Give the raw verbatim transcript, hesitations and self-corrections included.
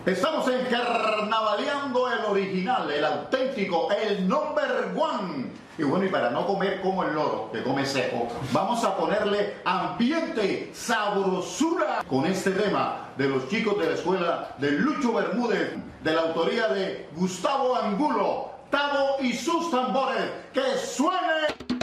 Estamos en Carnavaleando el original, el auténtico, el number one. Y bueno, y para no comer como el loro, que come seco, vamos a ponerle ambiente, sabrosura con este tema de los chicos de la escuela de Lucho Bermúdez, de la autoría de Gustavo Angulo, Tavo y sus tambores. ¡Que suene!